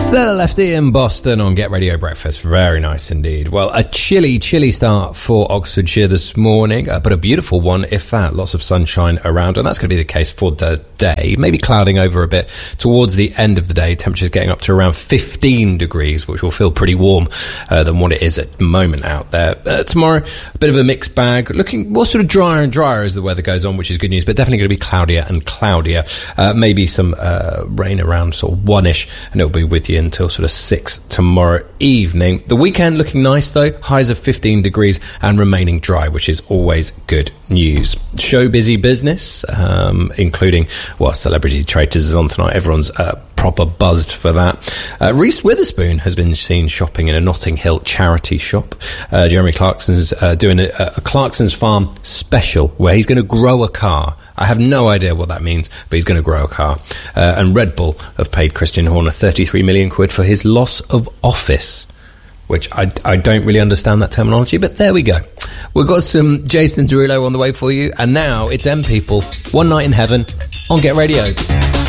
Stella Lefty in Boston on Get Radio Breakfast. Very nice indeed. Well, a chilly start for Oxfordshire this morning, but a beautiful one, if that. Lots of sunshine around, and that's going to be the case for the day. Maybe clouding over a bit towards the end of the day. Temperatures getting up to around 15 degrees, which will feel pretty warm than what it is at the moment out there. Tomorrow, a bit of a mixed bag. Looking more sort of drier and drier as the weather goes on, which is good news, but definitely going to be cloudier and cloudier. Maybe some rain around sort of 1-ish, and it'll be with you until sort of 6 tomorrow evening. The weekend looking nice though, highs of 15 degrees and remaining dry, which is always good news. Show busy business, including, well, Celebrity Traitors is on tonight. Everyone's proper buzzed for that. Reese Witherspoon has been seen shopping in a Notting Hill charity shop. Jeremy Clarkson's doing a Clarkson's Farm special where he's going to grow a car. I have no idea what that means, but he's going to grow a car. And Red Bull have paid Christian Horner 33 million quid for his loss of office, which I don't really understand that terminology, but there we go. We've got some Jason Derulo on the way for you, and now it's M People, One Night in Heaven on Get Radio.